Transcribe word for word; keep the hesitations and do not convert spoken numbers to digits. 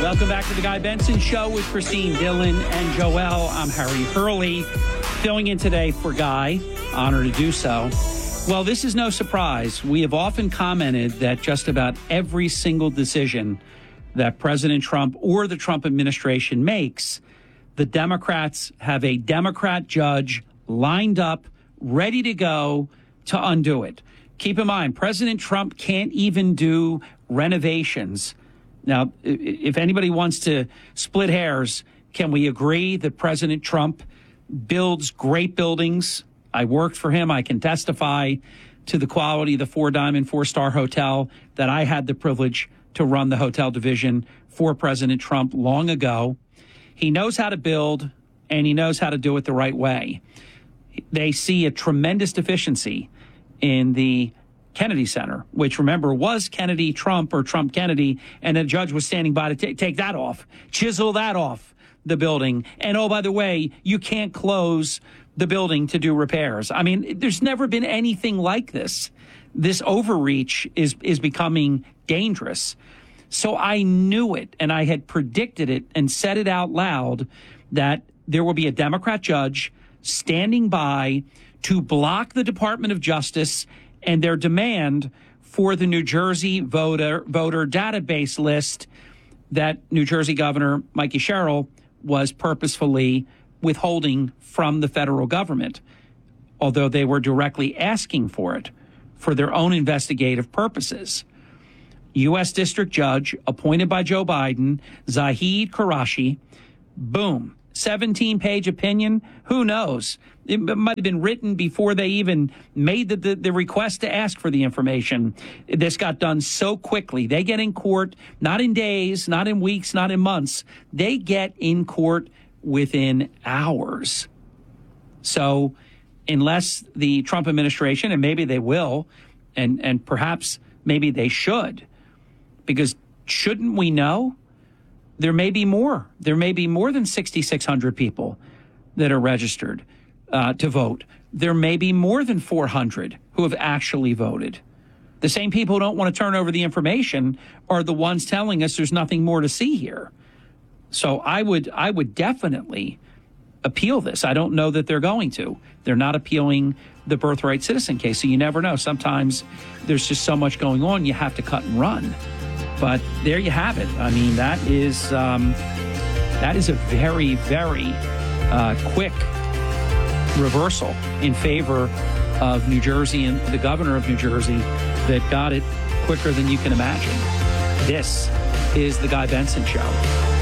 Welcome back to the Guy Benson Show with Christine Dillon and Joel. I'm Harry Hurley, filling in today for Guy. Honor to do so. Well, this is no surprise. We have often commented that just about every single decision that President Trump or the Trump administration makes, the Democrats have a Democrat judge lined up, ready to go to undo it. Keep in mind, President Trump can't even do renovations. Now, if anybody wants to split hairs, can we agree that President Trump builds great buildings? I worked for him. I can testify to the quality of the Four Diamond, Four Star Hotel that I had the privilege to run the hotel division for President Trump long ago. He knows how to build, and he knows how to do it the right way. They see a tremendous deficiency in the Kennedy Center, which, remember, was Kennedy Trump or Trump Kennedy, and a judge was standing by to t- take that off, chisel that off the building. And, oh, by the way, you can't close the building to do repairs. I mean, there's never been anything like this. This overreach is is becoming dangerous. So I knew it, and I had predicted it and said it out loud that there will be a Democrat judge standing by to block the Department of Justice and their demand for the New Jersey voter voter database list that New Jersey Governor Mikey Sherrill was purposefully withholding from the federal government, although they were directly asking for it for their own investigative purposes. U S District Judge appointed by Joe Biden, Zahid Qureshi, boom, seventeen-page opinion. Who knows? It might have been written before they even made the, the, the request to ask for the information. This got done so quickly. They get in court, not in days, not in weeks, not in months. They get in court within hours. So unless the Trump administration, and maybe they will, and, and perhaps maybe they should, because shouldn't we know? There may be more. There may be more than six thousand six hundred people that are registered uh, to vote. There may be more than four hundred who have actually voted. The same people who don't want to turn over the information are the ones telling us there's nothing more to see here. So I would I would definitely appeal this. I don't know that they're going to. They're not appealing the birthright citizen case, so you never know. Sometimes there's just so much going on, you have to cut and run. But there you have it. I mean, that is um, that is a very, very uh, quick reversal in favor of New Jersey and the governor of New Jersey that got it quicker than you can imagine. This is the Guy Benson Show.